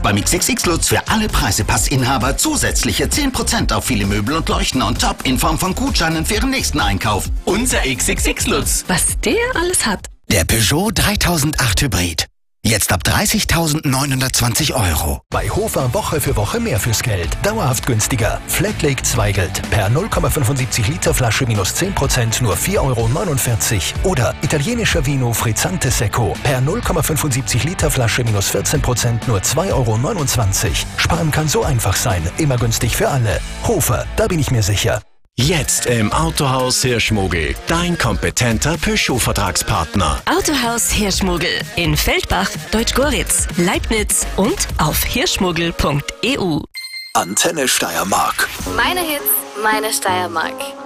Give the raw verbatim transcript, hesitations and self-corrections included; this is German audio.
Beim X X X Lutz für alle Preisepassinhaber zusätzliche zehn Prozent auf viele Möbel und Leuchten on top in Form von Gutscheinen für Ihren nächsten Einkauf. Unser X X X Lutz. Was der alles hat. Der Peugeot dreitausendacht Hybrid. Jetzt ab dreißigtausendneunhundertzwanzig Euro. Bei Hofer Woche für Woche mehr fürs Geld. Dauerhaft günstiger. Flatlake Zweigelt. Per null Komma fünfundsiebzig Liter Flasche minus zehn Prozent nur vier Euro neunundvierzig. Oder italienischer Vino Frizzante Secco. Per null Komma fünfundsiebzig Liter Flasche minus vierzehn Prozent nur zwei Euro neunundzwanzig. Sparen kann so einfach sein. Immer günstig für alle. Hofer, da bin ich mir sicher. Jetzt im Autohaus Hirschmogel, dein kompetenter Peugeot-Vertragspartner. Autohaus Hirschmogel in Feldbach, Deutschgoritz, Leibniz und auf hirschmogel punkt e u. Antenne Steiermark. Meine Hits, meine Steiermark.